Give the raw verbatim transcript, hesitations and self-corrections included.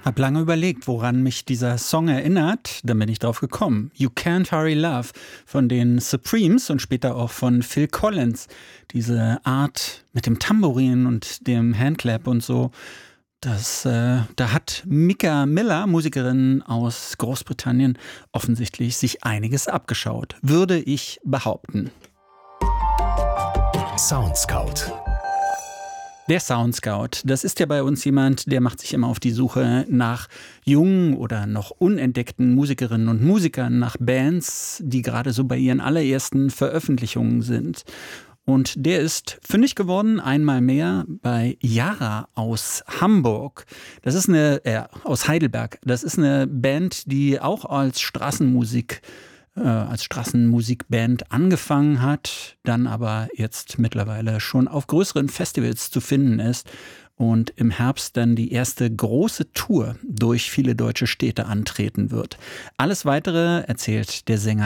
Hab lange überlegt, woran mich dieser Song erinnert. Dann bin ich drauf gekommen. You Can't Hurry Love von den Supremes und später auch von Phil Collins. Diese Art mit dem Tambourin und dem Handclap und so. Das, äh, da hat Mika Miller, Musikerin aus Großbritannien, offensichtlich sich einiges abgeschaut. Würde ich behaupten. Soundscout. Der Soundscout, das ist ja bei uns jemand, der macht sich immer auf die Suche nach jungen oder noch unentdeckten Musikerinnen und Musikern, nach Bands, die gerade so bei ihren allerersten Veröffentlichungen sind. Und der ist fündig geworden, einmal mehr, bei Yara aus Hamburg. Das ist eine, äh, aus Heidelberg. Das ist eine Band, die auch als Straßenmusik als Straßenmusikband angefangen hat, dann aber jetzt mittlerweile schon auf größeren Festivals zu finden ist und im Herbst dann die erste große Tour durch viele deutsche Städte antreten wird. Alles Weitere erzählt der Sänger